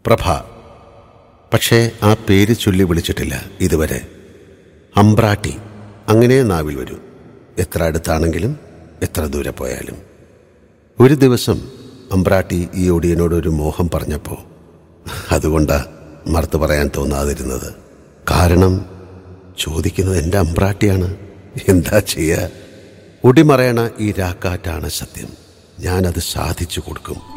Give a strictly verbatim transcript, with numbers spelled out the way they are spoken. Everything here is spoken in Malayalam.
പ്രഭ. പക്ഷേ ആ പേര് ചൊല്ലി വിളിച്ചിട്ടില്ല ഇതുവരെ. അമ്പ്രാട്ടി അങ്ങനെ നാവിൽ വരൂ, എത്ര അടുത്താണെങ്കിലും എത്ര ദൂരെ പോയാലും. ഒരു ദിവസം അമ്പ്രാട്ടി ഈ ഒടിയനോടൊരു മോഹം പറഞ്ഞപ്പോൾ അതുകൊണ്ടാ മറുത്തു പറയാൻ തോന്നാതിരുന്നത്. കാരണം ചോദിക്കുന്നത് എൻ്റെ അമ്പ്രാട്ടിയാണ്. എന്താ ചെയ്യുക? ഒടിമറയണ ഈ രാക്കാറ്റാണ് സത്യം. ഞാനത് സാധിച്ചു കൊടുക്കും.